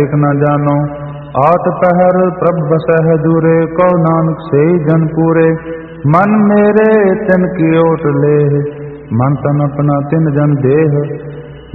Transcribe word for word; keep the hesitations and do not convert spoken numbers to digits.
एक न जानो आठ पहर प्रभ बसह दूरे, कौ नानक से जन पूरे। मन मेरे तिन की ओट ले, मन तन अपना तिन जन देह।